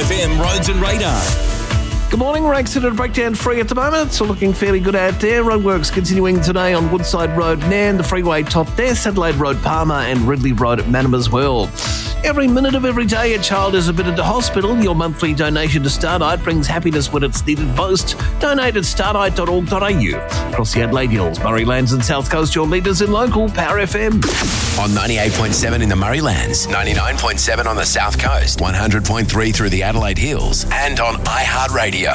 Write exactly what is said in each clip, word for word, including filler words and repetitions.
F M Roads and Radar. Good morning, we're accident breakdown free at the moment. It's all looking fairly good out there. Roadworks continuing today on Woodside Road, Nairn, the freeway top there, Adelaide Road, Palmer and Ridley Road at Mannum as well. Every minute of every day, a child is admitted to hospital. Your monthly donation to Stardite brings happiness when it's needed most. Donate at stardite dot org dot a u. Across the Adelaide Hills, Murraylands and South Coast, your leaders in local Power F M. On ninety-eight point seven in the Murraylands, ninety-nine point seven on the South Coast, one hundred point three through the Adelaide Hills, and on iHeartRadio.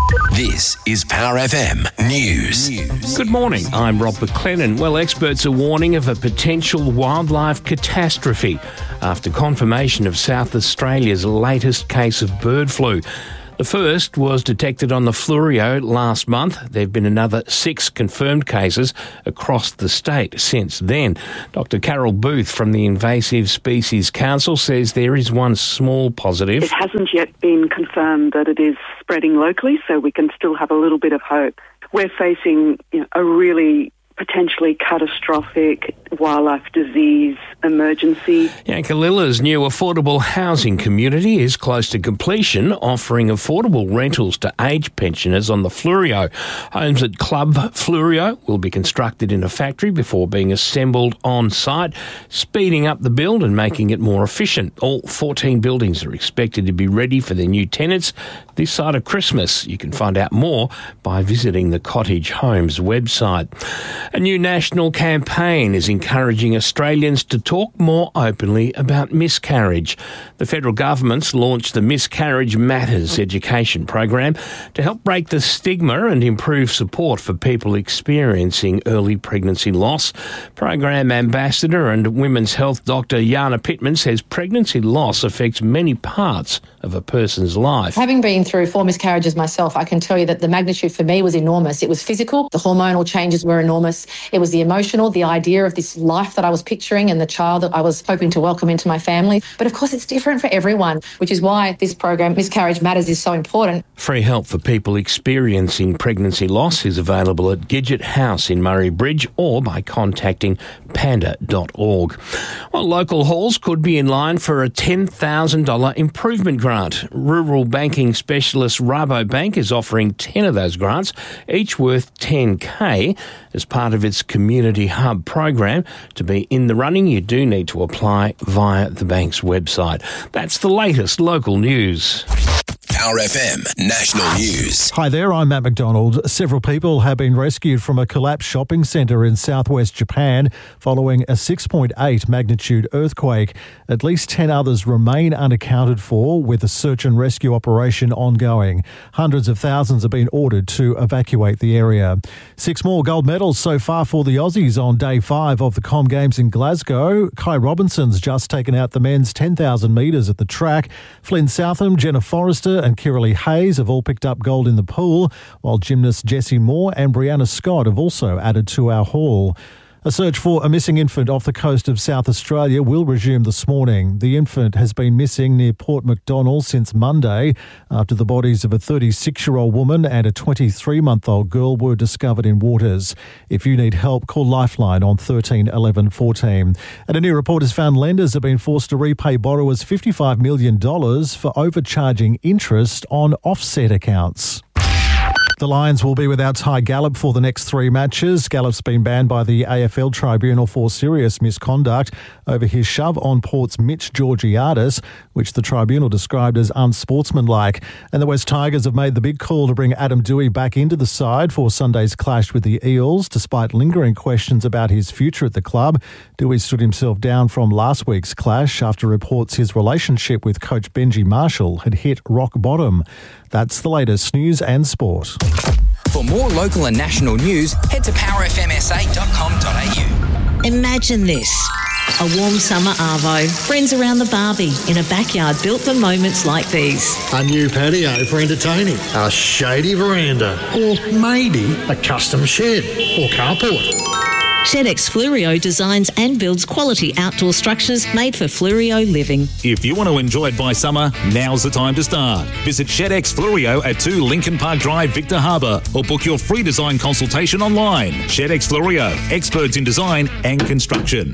This is Power F M News. Good morning, I'm Rob McLennan. Well, experts are warning of a potential wildlife catastrophe after confirmation of South Australia's latest case of bird flu. The first was detected on the Fleurieu last month. There have been another six confirmed cases across the state since then. Doctor Carol Booth from the Invasive Species Council says there is one small positive. It hasn't yet been confirmed that it is spreading locally, so we can still have a little bit of hope. We're facing, you know, a really potentially catastrophic wildlife disease emergency. Yankalilla's new affordable housing community is close to completion, offering affordable rentals to aged pensioners on the Fleurieu. Homes at Club Fleurieu will be constructed in a factory before being assembled on site, speeding up the build and making it more efficient. All fourteen buildings are expected to be ready for their new tenants this side of Christmas. You can find out more by visiting the Cottage Homes website. A new national campaign is encouraging Australians to talk more openly about miscarriage. The federal government's launched the Miscarriage Matters education program to help break the stigma and improve support for people experiencing early pregnancy loss. Program ambassador and women's health doctor Jana Pittman says pregnancy loss affects many parts of a person's life. Having been through four miscarriages myself, I can tell you that the magnitude for me was enormous. It was physical, the hormonal changes were enormous. It was the emotional, the idea of this life that I was picturing and the child that I was hoping to welcome into my family. But of course, it's different for everyone, which is why this program, Miscarriage Matters, is so important. Free help for people experiencing pregnancy loss is available at Gidget House in Murray Bridge or by contacting panda dot org. Well, local halls could be in line for a ten thousand dollars improvement grant. Rural banking specialist Rabobank is offering ten of those grants, each worth ten K, as part of its Community Hub program. To be in the running, you do need to apply via the bank's website. That's the latest local news. Power F M National News. Hi there, I'm Matt McDonald. Several people have been rescued from a collapsed shopping centre in southwest Japan following a six point eight magnitude earthquake. At least ten others remain unaccounted for, with a search and rescue operation ongoing. Hundreds of thousands have been ordered to evacuate the area. Six more gold medals so far for the Aussies on day five of the Com Games in Glasgow. Kai Robinson's just taken out the men's ten thousand metres at the track. Flynn Southam, Jenna Forrester and Kiralee Hayes have all picked up gold in the pool, while gymnasts Jessie Moore and Brianna Scott have also added to our haul. A search for a missing infant off the coast of South Australia will resume this morning. The infant has been missing near Port Macdonnell since Monday after the bodies of a thirty-six-year-old woman and a twenty-three-month-old girl were discovered in waters. If you need help, call Lifeline on thirteen eleven fourteen. And a new report has found lenders have been forced to repay borrowers fifty-five million dollars for overcharging interest on offset accounts. The Lions will be without Ty Gallup for the next three matches. Gallup's been banned by the A F L Tribunal for serious misconduct over his shove on Port's Mitch Georgiadis, which the tribunal described as unsportsmanlike. And the West Tigers have made the big call to bring Adam Doueihi back into the side for Sunday's clash with the Eels, despite lingering questions about his future at the club. Doueihi stood himself down from last week's clash after reports his relationship with coach Benji Marshall had hit rock bottom. That's the latest news and sport. For more local and national news, head to power f m s a dot com dot a u. Imagine this. A warm summer arvo, friends around the barbie, in a backyard built for moments like these. A new patio for entertaining, a shady veranda, or maybe a custom shed or carport. ShedX Fleurieu designs and builds quality outdoor structures made for Fleurieu living. If you want to enjoy it by summer, now's the time to start. Visit ShedX Fleurieu at two Lincoln Park Drive, Victor Harbour, or book your free design consultation online. ShedX Fleurieu, experts in design and construction.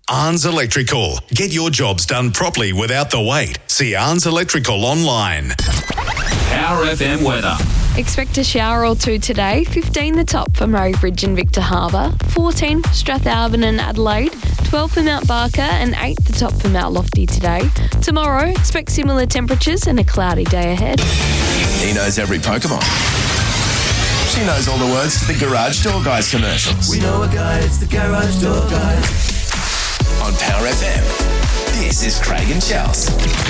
Arns Electrical. Get your jobs done properly without the wait. See Arns Electrical online. Power F M weather. Expect a shower or two today. fifteen the top for Murray Bridge and Victor Harbour. fourteen for Strathalbyn and Adelaide. twelve for Mount Barker and eight the top for Mount Lofty today. Tomorrow, expect similar temperatures and a cloudy day ahead. He knows every Pokemon. She knows all the words to the Garage Door Guys commercials. We know a guy, it's the Garage Door Guys. On Power F M, this is Craig and Chels.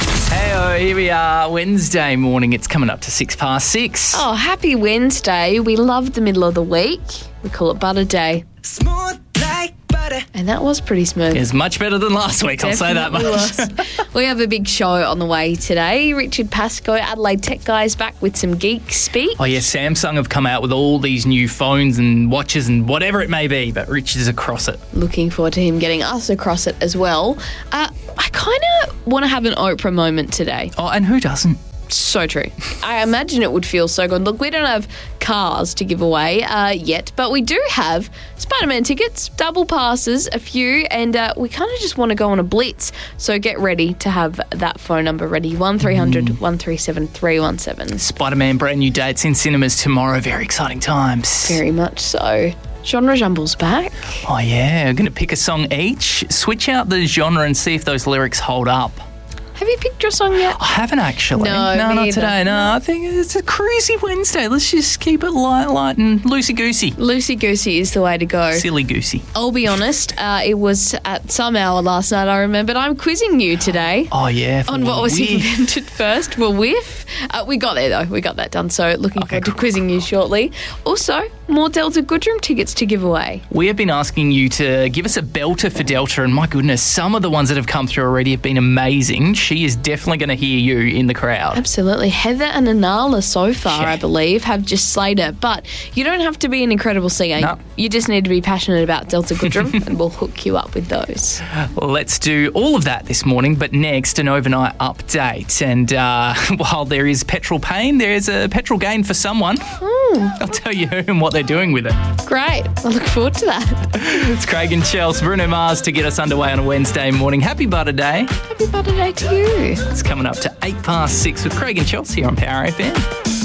Hey, here we are, Wednesday morning. It's coming up to six past six. Oh, happy Wednesday. We love the middle of the week. We call it Butter Day. Smooth like butter. And that was pretty smooth. It's much better than last week, I'll say that much. Was. We have a big show on the way today. Richard Pascoe, Adelaide Tech Guys, back with some geek speak. Oh, yeah, Samsung have come out with all these new phones and watches and whatever it may be, but Richard's across it. Looking forward to him getting us across it as well. Uh, I kind of want to have an Oprah moment today. Oh, and who doesn't? So true. I imagine it would feel so good. Look, we don't have cars to give away uh, yet, but we do have Spider-Man tickets, double passes, a few, and uh, we kind of just want to go on a blitz. So get ready to have that phone number ready, one three hundred, mm. one three seven, three one seven. Spider-Man brand new dates in cinemas tomorrow. Very exciting times. Very much so. Genre Jumble's back. Oh, yeah. We're going to pick a song each, switch out the genre and see if those lyrics hold up. Have you picked your song yet? I haven't actually. No, no, not either. today. No, I think it's a crazy Wednesday. Let's just keep it light, light and loosey-goosey. Loosey-goosey is the way to go. Silly-goosey. I'll be honest, uh, it was at some hour last night, I remembered. I'm quizzing you today. Oh, yeah. On what was invented first for whiff. Uh, we got there, though. We got that done. So looking okay, forward cool. to quizzing you shortly. Also, more Delta Goodrem tickets to give away. We have been asking you to give us a belter for Delta, and my goodness, some of the ones that have come through already have been amazing. She is definitely going to hear you in the crowd. Absolutely. Heather and Anala so far, yeah. I believe, have just slayed it. But you don't have to be an incredible singer. No. You just need to be passionate about Delta Goodrem, and we'll hook you up with those. Let's do all of that this morning, but next, an overnight update. And uh, while there is petrol pain, there is a petrol gain for someone. Mm. I'll tell you who and what they're doing with it. Great. I look forward to that. It's Craig and Chels, Bruno Mars to get us underway on a Wednesday morning. Happy Butter Day. Happy Butter Day to you. It's coming up to eight past six with Craig and Chels here on Power F M.